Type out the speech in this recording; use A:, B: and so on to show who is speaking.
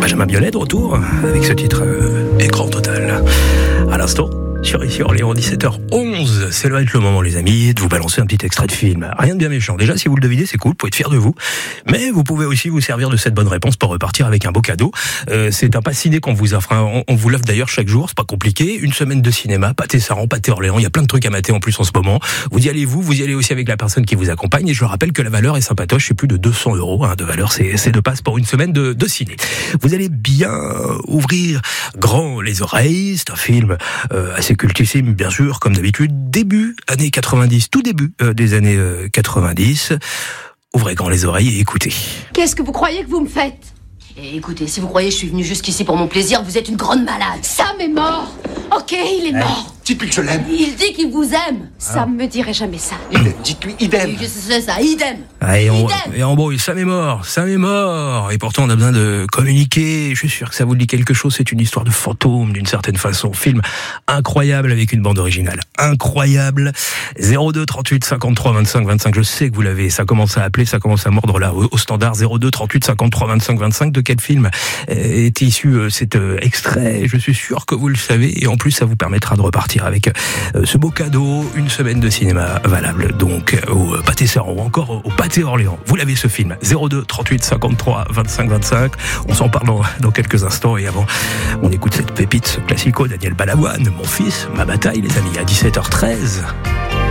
A: Benjamin Biolay de retour avec ce titre Écran total. À l'instant, sur ici Orléans, 17h11. C'est là être le moment, les amis, de vous balancer un petit extrait de film. Rien de bien méchant. Déjà, si vous le devinez, c'est cool, vous pouvez être fiers de vous. Mais vous pouvez aussi vous servir de cette bonne réponse pour repartir avec un beau cadeau. C'est un pass ciné qu'on vous offre. On vous l'offre d'ailleurs chaque jour, c'est pas compliqué. Une semaine de cinéma, Pâté Saran, Pâté Orléans. Il y a plein de trucs à mater en plus en ce moment. Vous y allez vous y allez aussi avec la personne qui vous accompagne. Et je rappelle que la valeur est sympatoche, c'est plus de 200 € de valeur. C'est de passe pour une semaine de ciné. Vous allez bien ouvrir grand les oreilles. C'est un film assez cultissime, bien sûr, comme d'habitude. Début années 90, tout début des années 90. Ouvrez grand les oreilles et écoutez.
B: Qu'est-ce que vous croyez que vous me faites ?
C: Et écoutez, si vous croyez que je suis venu jusqu'ici pour mon plaisir, vous êtes une grande malade.
B: Sam est mort. Ok, il est mort.
D: Dites-lui que je l'aime.
C: Il dit qu'il vous aime.
B: Sam me dirait jamais ça.
D: Dites-lui idem.
C: Qu'est-ce que c'est ça, idem.
A: Et en brouille, Sam est mort. Et pourtant, on a besoin de communiquer. Je suis sûr que ça vous dit quelque chose. C'est une histoire de fantôme, d'une certaine façon. Film incroyable avec une bande originale. Incroyable. 02 38 53 25 25. Je sais que vous l'avez. Ça commence à appeler, ça commence à mordre là, au standard. 02 38 53 25 25. De quel film est issu cet extrait? Je suis sûr que vous le savez. Et en plus, ça vous permettra de repartir avec ce beau cadeau, une semaine de cinéma valable donc au Pâté Saran ou encore au Pâté Orléans. Vous l'avez ce film, 02 38 53 25 25. On s'en parle dans quelques instants et avant, on écoute cette pépite, ce classico, Daniel Balavoine, Mon fils, ma bataille les amis, à 17h13.